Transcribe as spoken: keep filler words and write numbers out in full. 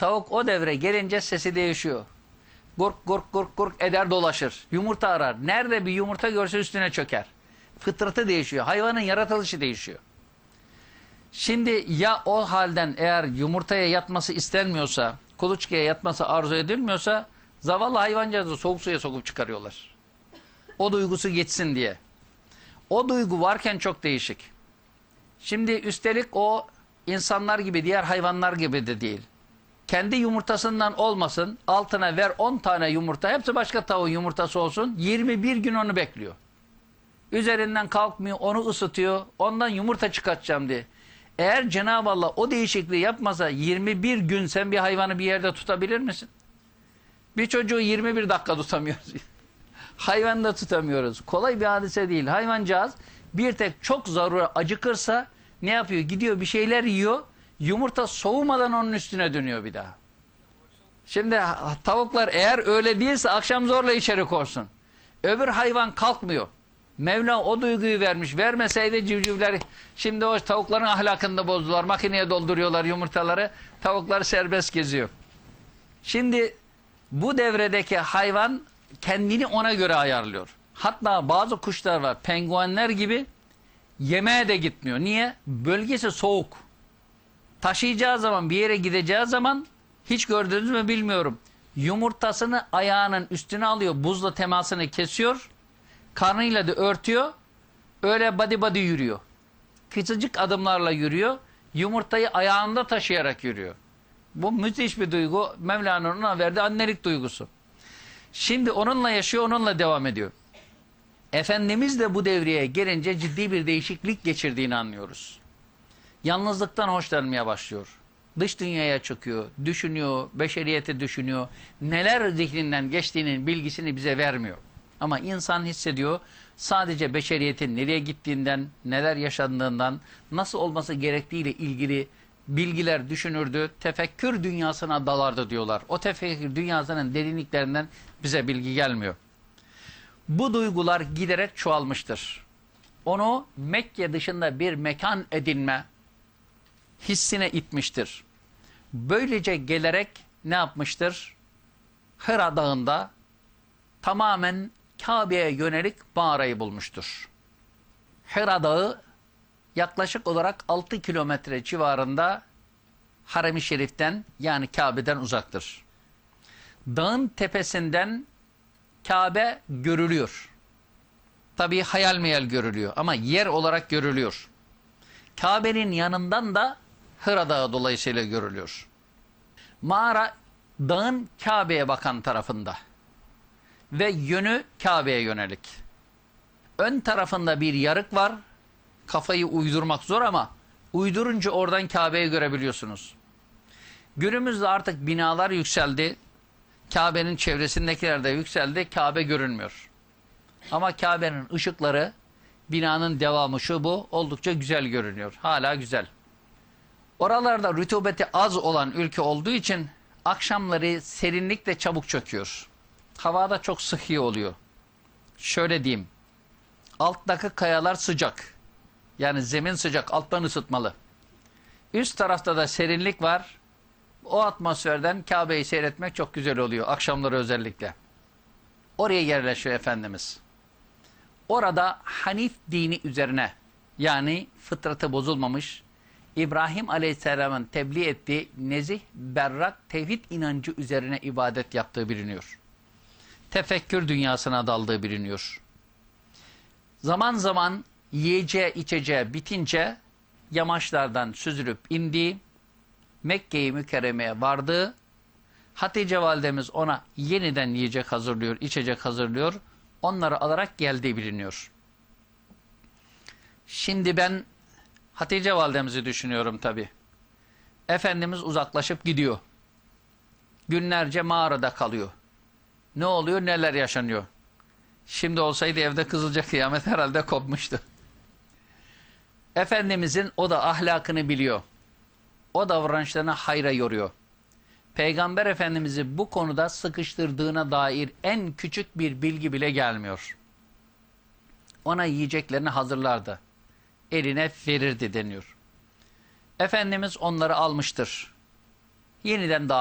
Tavuk o devre gelince sesi değişiyor. Gurk gurk gurk gurk eder dolaşır. Yumurta arar. Nerede bir yumurta görse üstüne çöker. Fıtratı değişiyor. Hayvanın yaratılışı değişiyor. Şimdi ya o halden eğer yumurtaya yatması istenmiyorsa, kuluçkaya yatması arzu edilmiyorsa zavallı hayvancağızı soğuk suya sokup çıkarıyorlar. O duygusu geçsin diye. O duygu varken çok değişik. Şimdi üstelik o insanlar gibi, diğer hayvanlar gibi de değil. Kendi yumurtasından olmasın, altına ver on tane yumurta, hepsi başka tavuğun yumurtası olsun, yirmi bir gün onu bekliyor. Üzerinden kalkmıyor, onu ısıtıyor, ondan yumurta çıkartacağım diye. Eğer Cenab-ı Allah o değişikliği yapmasa yirmi bir gün sen bir hayvanı bir yerde tutabilir misin? Bir çocuğu yirmi bir dakika tutamıyoruz. Hayvanı da tutamıyoruz. Kolay bir hadise değil. Hayvancağız bir tek çok zaruri acıkırsa ne yapıyor? Gidiyor bir şeyler yiyor. Yumurta soğumadan onun üstüne dönüyor bir daha. Şimdi tavuklar eğer öyle değilse akşam zorla içeri korsun. Öbür hayvan kalkmıyor. Mevla o duyguyu vermiş. Vermeseydi civcivler, şimdi o tavukların ahlakını da bozdular. Makineye dolduruyorlar yumurtaları. Tavuklar serbest geziyor. Şimdi bu devredeki hayvan kendini ona göre ayarlıyor. Hatta bazı kuşlar var, penguenler gibi, yemeğe de gitmiyor. Niye? Bölgesi soğuk. Taşıyacağı zaman, bir yere gideceği zaman, hiç gördünüz mü bilmiyorum, yumurtasını ayağının üstüne alıyor, buzla temasını kesiyor, karnıyla da örtüyor, öyle body body yürüyor. Kısacık adımlarla yürüyor, yumurtayı ayağında taşıyarak yürüyor. Bu müthiş bir duygu. Mevla'nın ona verdiği annelik duygusu. Şimdi onunla yaşıyor, onunla devam ediyor. Efendimiz de bu devreye gelince ciddi bir değişiklik geçirdiğini anlıyoruz. Yalnızlıktan hoşlanmaya başlıyor. Dış dünyaya çıkıyor, düşünüyor, beşeriyeti düşünüyor. Neler zihninden geçtiğinin bilgisini bize vermiyor. Ama insan hissediyor, sadece beşeriyetin nereye gittiğinden, neler yaşandığından, nasıl olması gerektiğiyle ilgili bilgiler düşünürdü, tefekkür dünyasına dalardı diyorlar. O tefekkür dünyasının derinliklerinden bize bilgi gelmiyor. Bu duygular giderek çoğalmıştır. Onu Mekke dışında bir mekan edinme hissine itmiştir. Böylece gelerek ne yapmıştır? Hira Dağı'nda tamamen Kabe'ye yönelik mağarayı bulmuştur. Hira Dağı yaklaşık olarak altı kilometre civarında Harem-i Şerif'ten, yani Kabe'den uzaktır. Dağın tepesinden Kabe görülüyor. Tabii hayal meyal görülüyor ama yer olarak görülüyor. Kabe'nin yanından da Hira Dağı dolayısıyla görülüyor. Mağara dağın Kabe'ye bakan tarafında ve yönü Kabe'ye yönelik. Ön tarafında bir yarık var. Kafayı uydurmak zor ama uydurunca oradan Kabe'yi görebiliyorsunuz. Günümüzde artık binalar yükseldi. Kabe'nin çevresindekiler de yükseldi. Kabe görünmüyor. Ama Kabe'nin ışıkları, binanın devamı şu bu, oldukça güzel görünüyor. Hala güzel. Oralarda rutubeti az olan ülke olduğu için akşamları serinlik de çabuk çöküyor. Havada çok sıhhi oluyor. Şöyle diyeyim. Alttaki kayalar sıcak. Yani zemin sıcak, alttan ısıtmalı. Üst tarafta da serinlik var. O atmosferden Kabe'yi seyretmek çok güzel oluyor. Akşamları özellikle. Oraya yerleşiyor Efendimiz. Orada Hanif dini üzerine, yani fıtratı bozulmamış, İbrahim Aleyhisselam'ın tebliğ ettiği nezih, berrak, tevhid inancı üzerine ibadet yaptığı biliniyor. Tefekkür dünyasına daldığı biliniyor. Zaman zaman yiyeceği içeceği bitince yamaçlardan süzülüp indiği, Mekke-i Mükerreme'ye vardığı, Hatice validemiz ona yeniden yiyecek hazırlıyor, içecek hazırlıyor, onları alarak geldiği biliniyor. Şimdi ben Hatice validemizi düşünüyorum tabi. Efendimiz uzaklaşıp gidiyor. Günlerce mağarada kalıyor. Ne oluyor, neler yaşanıyor? Şimdi olsaydı evde Kızılca kıyamet herhalde kopmuştu. Efendimizin o da ahlakını biliyor. O davranışlarını hayra yoruyor. Peygamber Efendimiz'i bu konuda sıkıştırdığına dair en küçük bir bilgi bile gelmiyor. Ona yiyeceklerini hazırlardı. Eline verirdi deniyor. Efendimiz onları almıştır. Yeniden davet